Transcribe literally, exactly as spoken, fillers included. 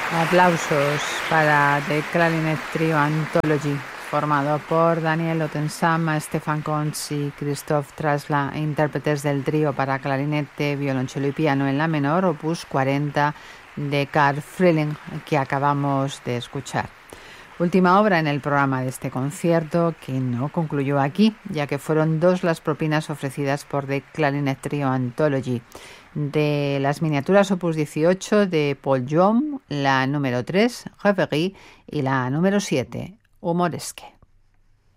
Aplausos para The Clarinet Trio Anthology, formado por Daniel Otensam, Stefan Kontz y Christoph Trasla, intérpretes del trío para clarinete, violonchelo y piano en la menor, opus cuarenta de Carl Frilling, que acabamos de escuchar. Última obra en el programa de este concierto, que no concluyó aquí, ya que fueron dos las propinas ofrecidas por The Clarinet Trio Anthology. De las miniaturas opus dieciocho de Paul Joum, la número tres, Reverie, y la número siete, Humoresque.